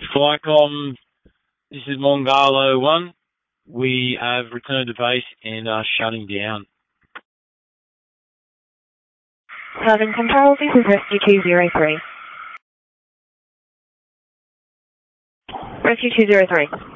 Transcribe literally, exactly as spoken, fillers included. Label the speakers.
Speaker 1: Flycom, this is Mongalo one. We have returned to base and are shutting down.
Speaker 2: Southern Control, this is Rescue two zero three. Rescue two zero three.